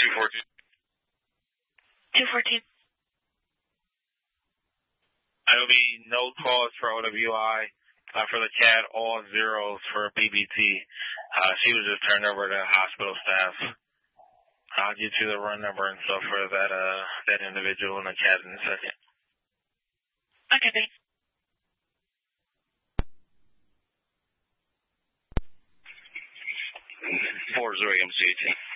214. There will be no cause for OWI for the CAD, all zeros for BBT. She was just turned over to hospital staff. I'll get you the run number and stuff for that individual in the CAD in a second. Okay, thanks. 40 MC18.